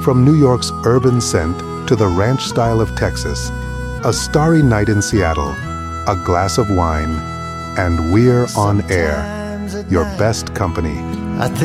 From New York's urban scent to the ranch style of Texas, a starry night in Seattle, a glass of wine, and we're on air, your best company.